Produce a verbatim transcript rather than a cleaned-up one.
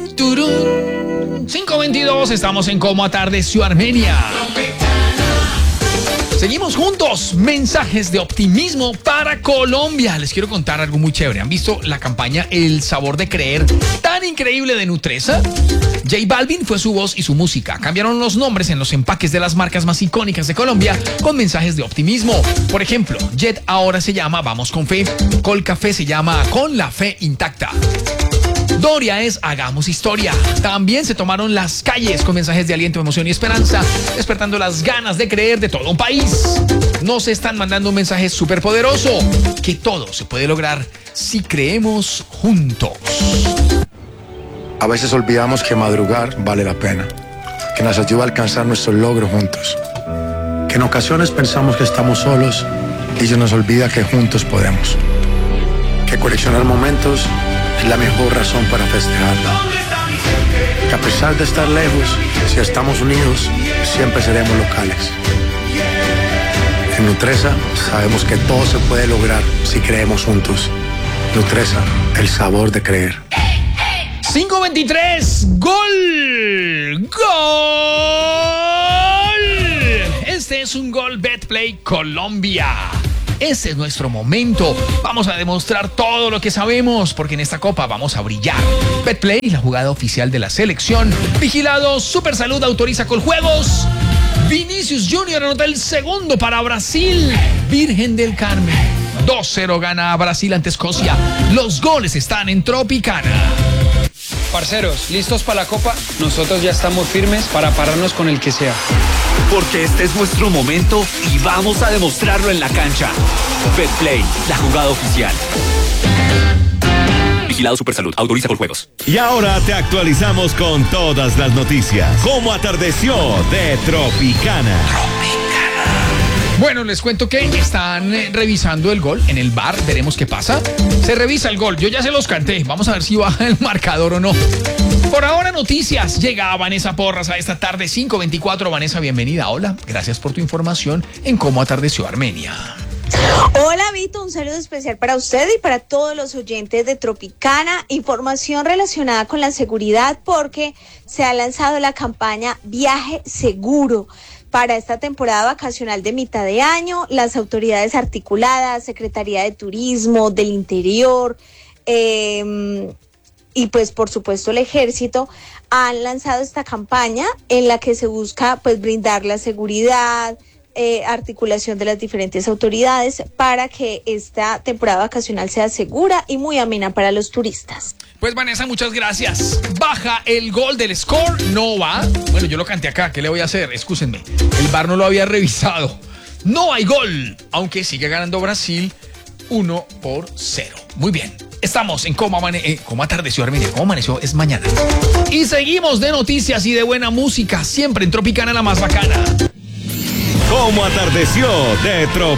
Turún. cinco veintidós, estamos en Cómo Atardeció Armenia. Seguimos juntos. Mensajes de optimismo para Colombia. Les quiero contar algo muy chévere. ¿Han visto la campaña El Sabor de Creer tan increíble de Nutresa? J Balvin fue su voz y su música. Cambiaron los nombres en los empaques de las marcas más icónicas de Colombia con mensajes de optimismo. Por ejemplo, Jet ahora se llama Vamos con Fe. Colcafé se llama Con la Fe Intacta. Doria es Hagamos Historia. También se tomaron las calles con mensajes de aliento, emoción y esperanza, despertando las ganas de creer de todo un país. Nos están mandando un mensaje súper poderoso, que todo se puede lograr si creemos juntos. A veces olvidamos que madrugar vale la pena, que nos ayuda a alcanzar nuestros logros juntos, que en ocasiones pensamos que estamos solos y se nos olvida que juntos podemos, que coleccionar momentos es la mejor razón para festejar. Que a pesar de estar lejos, si estamos unidos, siempre seremos locales. En Nutresa sabemos que todo se puede lograr si creemos juntos. Nutresa, el sabor de creer. cinco veintitrés, gol, gol. Este es un gol Betplay Colombia. Ese es nuestro momento. Vamos a demostrar todo lo que sabemos, porque en esta copa vamos a brillar. Betplay, la jugada oficial de la selección. Vigilado, Super Salud autoriza Coljuegos. Vinicius Junior anota el segundo para Brasil. Virgen del Carmen. dos cero gana Brasil ante Escocia. Los goles están en Tropicana. Parceros, ¿listos para la copa? Nosotros ya estamos firmes para pararnos con el que sea. Porque este es nuestro momento y vamos a demostrarlo en la cancha. Betplay, la jugada oficial. Vigilado Supersalud, autoriza Coljuegos. Y ahora te actualizamos con todas las noticias. Cómo atardeció de Tropicana. Bueno, les cuento que están eh, revisando el gol en el V A R. Veremos qué pasa. Se revisa el gol. Yo ya se los canté. Vamos a ver si baja el marcador o no. Por ahora, noticias. Llega Vanessa Porras a esta tarde, cinco veinticuatro. Vanessa, bienvenida. Hola. Gracias por tu información en Cómo Atardeció Armenia. Hola Vito, un saludo especial para usted y para todos los oyentes de Tropicana. Información relacionada con la seguridad porque se ha lanzado la campaña Viaje Seguro. Para esta temporada vacacional de mitad de año, las autoridades articuladas, Secretaría de Turismo, del Interior eh, y pues por supuesto el Ejército han lanzado esta campaña en la que se busca pues brindar la seguridad, eh, articulación de las diferentes autoridades para que esta temporada vacacional sea segura y muy amena para los turistas. Pues Vanessa, muchas gracias. Baja el gol del score, no va. Bueno, yo lo canté acá, ¿qué le voy a hacer? Excúsenme, el V A R no lo había revisado. No hay gol, aunque sigue ganando Brasil uno por cero. Muy bien, estamos en Cómo, amane- eh, Cómo Atardeció Armenia. Cómo amaneció es mañana. Y seguimos de noticias y de buena música, siempre en Tropicana, la más bacana. Cómo atardeció de Tropicana.